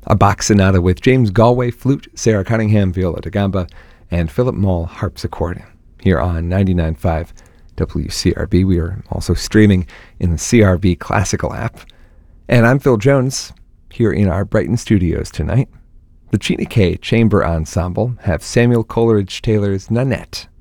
a Bach sonata with James Galway flute, Sarah Cunningham viola da gamba, and Philip Moll harpsichord here on 99.5 WCRB. We are also streaming in the CRB Classical app. And I'm Phil Jones here in our Brighton studios tonight. The Chena K Chamber Ensemble have Samuel Coleridge Taylor's Nanette